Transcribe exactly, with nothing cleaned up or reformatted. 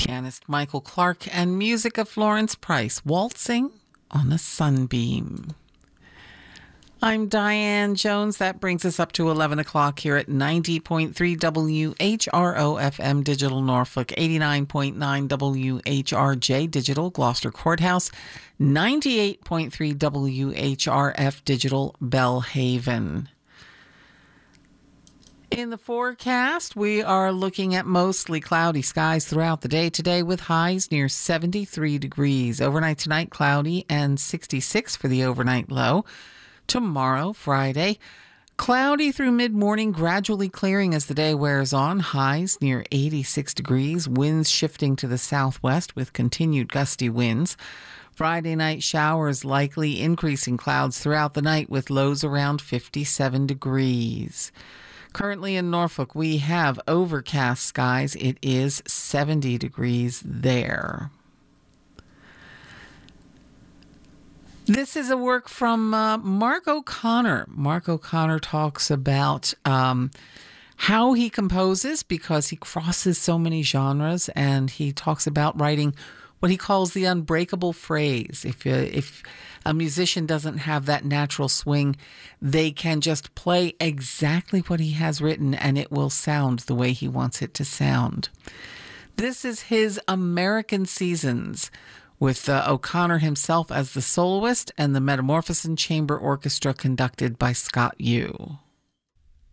Pianist Michael Clark and music of Florence Price, Waltzing on a Sunbeam. I'm Diane Jones. That brings us up to eleven o'clock here at ninety point three W H R O F M Digital Norfolk, eighty-nine point nine W H R J Digital Gloucester Courthouse, ninety-eight point three W H R F Digital Bellhaven. In the forecast, we are looking at mostly cloudy skies throughout the day today with highs near seventy-three degrees. Overnight tonight, cloudy and sixty-six for the overnight low. Tomorrow, Friday, cloudy through mid-morning, gradually clearing as the day wears on. Highs near eighty-six degrees, winds shifting to the southwest with continued gusty winds. Friday night showers likely, increasing clouds throughout the night with lows around fifty-seven degrees. Currently in Norfolk, we have overcast skies. It is seventy degrees there. This is a work from uh, Mark O'Connor. Mark O'Connor talks about um, how he composes because he crosses so many genres, and he talks about writing what he calls the unbreakable phrase. If, uh, if a musician doesn't have that natural swing, they can just play exactly what he has written, and it will sound the way he wants it to sound. This is his American Seasons, with uh, O'Connor himself as the soloist and the Metamorphosis Chamber Orchestra conducted by Scott Yu.